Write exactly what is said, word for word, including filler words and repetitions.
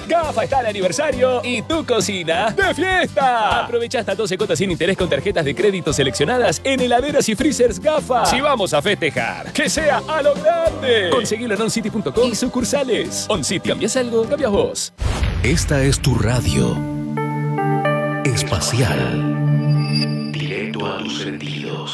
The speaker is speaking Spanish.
Gafa está de aniversario y tu cocina de fiesta. Aprovecha hasta doce cuotas sin interés con tarjetas de crédito seleccionadas en heladeras y freezers Gafa. Si vamos a festejar, que sea a lo grande. Conseguilo en oncity punto com y sucursales. OnCity, ¿cambias algo? Cambias vos. Esta es tu radio espacial. Directo a tus sentidos.